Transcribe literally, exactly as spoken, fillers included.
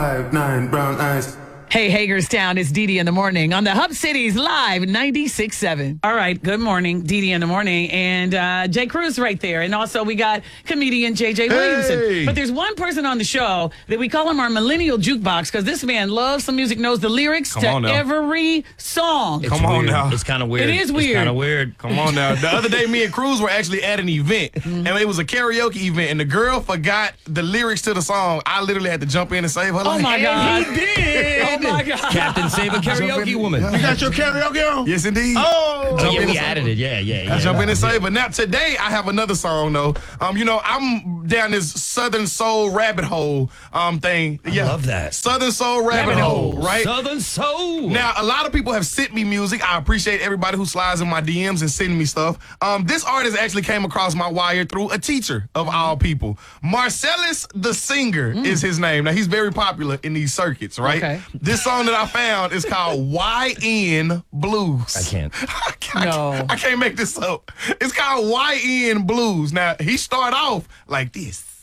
Five, nine, brown eyes. Hey, Hagerstown, it's Dee Dee in the morning on the Hub Cities Live ninety-six point seven. All right, good morning, Dee Dee in the morning. And uh, Jay Cruz right there. And also we got comedian J J Williamson. Hey. But there's one person on the show that we call him our millennial jukebox because this man loves some music, knows the lyrics Come to on now. every song. Come on weird. now. It's kind of weird. It is weird. It's kind of weird. Come on now. The other day, me and Cruz were actually at an event, and it was a karaoke event, and the girl forgot the lyrics to the song. I literally had to jump in and save her Oh, life. my God. He did. Oh, my God. Captain Save a Karaoke Woman. You got your karaoke on? Yes, indeed. Oh, Oh, yeah, we added it. Yeah, yeah, yeah. I jump in and save. But now today I have another song though. Um, you know, I'm down this Southern Soul rabbit hole um thing. Yeah, love that. Southern Soul rabbit, hole, right? Southern Soul. Now, a lot of people have sent me music. I appreciate everybody who slides in my D Ms and sending me stuff. Um, this artist actually came across my wire through a teacher of all people. Marcellus the Singer is his name. Now, he's very popular in these circuits, right? Okay. This song that I found is called Y N Blues. I can't. I can't, No. I can't make this up. It's called Y N Blues. Now, he started off like this.